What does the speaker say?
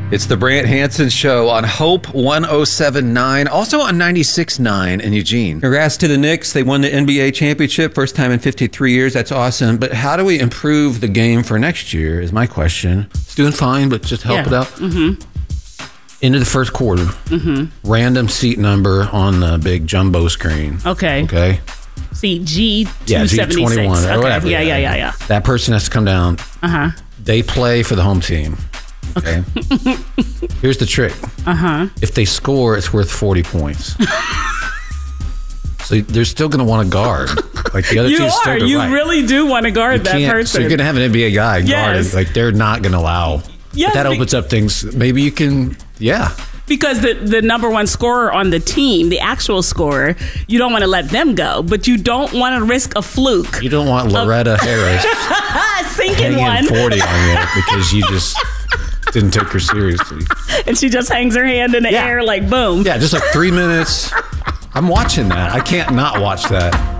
It's the Brant Hansen Show on Hope 107.9, also on 96.9 in Eugene. Congrats to the Knicks. They won the NBA championship, first time in 53 years. That's awesome. But how do we improve the game for next year is my question. It's doing fine, but just help it out. Mm-hmm. Into the first quarter, random seat number on the big jumbo screen. Okay. Seat G276. Yeah, G21 or whatever. Yeah. That person has to come down. They play for the home team. Okay. Here's the trick. If they score, it's worth 40 points. So they're still going to want to guard. Like the other team's still going to You really do want to guard that person. So you're going to have an NBA guy guarding. Like they're not going to allow. Yes, that opens up things. Maybe you can, Because the number one scorer on the team, the actual scorer, you don't want to let them go, but you don't want to risk a fluke. You don't want Loretta Harris sinking one 40 on you because you just didn't take her seriously. And she just hangs her hand in the air like boom. Yeah, just like 3 minutes. I'm watching that. I can't not watch that.